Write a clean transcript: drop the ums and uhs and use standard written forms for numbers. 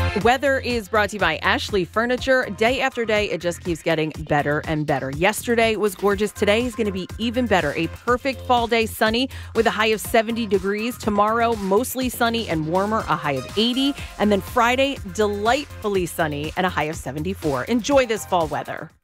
Weather is brought to you by Ashley Furniture. Day after day, it just keeps getting better and better. Yesterday was gorgeous. Today is going to be even better. A perfect fall day, sunny with a high of 70 degrees. Tomorrow, mostly sunny and warmer, a high of 80. And then Friday, delightfully sunny and a high of 74. Enjoy this fall weather.